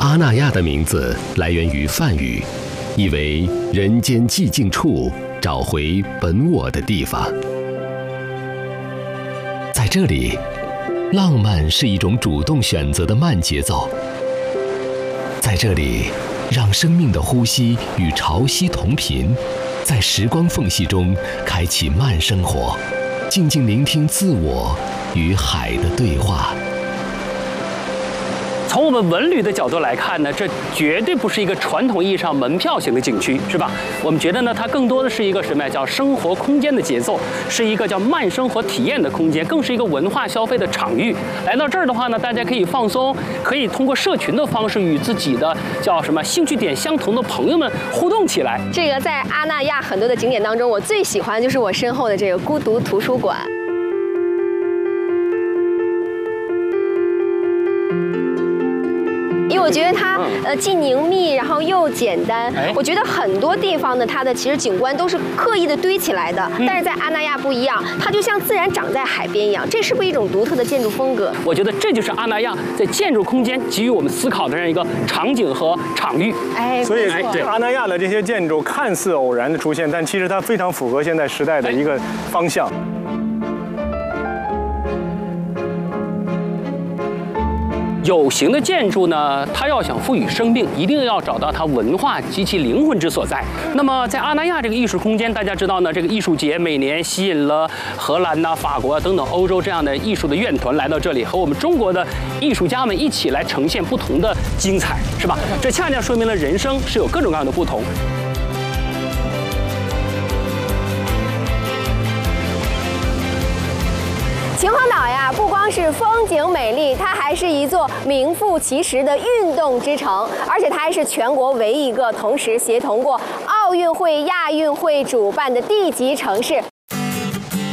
阿那亚的名字来源于梵语，意为人间寂静处，找回本我的地方。在这里，浪漫是一种主动选择的慢节奏。在这里，让生命的呼吸与潮汐同频，在时光缝隙中开启慢生活，静静聆听自我与海的对话。 从我们文旅的角度来看呢，这绝对不是一个传统意义上门票型的景区，是吧？我们觉得呢，它更多的是一个什么呀？叫生活空间的节奏，是一个叫慢生活体验的空间，更是一个文化消费的场域。来到这儿的话呢，大家可以放松，可以通过社群的方式与自己的叫什么兴趣点相同的朋友们互动起来。 这个在阿那亚很多的景点当中，我最喜欢的就是我身后的这个孤独图书馆。因为我觉得它既凝密，然后又简单。我觉得很多地方呢，它的其实景观都是刻意的堆起来的，但是在阿那亚不一样，它就像自然长在海边一样。这是不是一种独特的建筑风格？ 我觉得这就是阿那亚在建筑空间给予我们思考的这样一个场景和场域。 所以阿那亚的这些建筑看似偶然的出现，但其实它非常符合现在时代的一个方向。 有形的建筑呢，它要想赋予生命，一定要找到它文化及其灵魂之所在。那么在阿那亚这个艺术空间，大家知道呢，这个艺术节每年吸引了荷兰呐、法国等等欧洲这样的艺术的院团来到这里，和我们中国的艺术家们一起来呈现不同的精彩，是吧？这恰恰说明了人生是有各种各样的不同。 秦皇岛呀，不光是风景美丽，它还是一座名副其实的运动之城，而且它还是全国唯一一个同时协同过奥运会、亚运会主办的地级城市。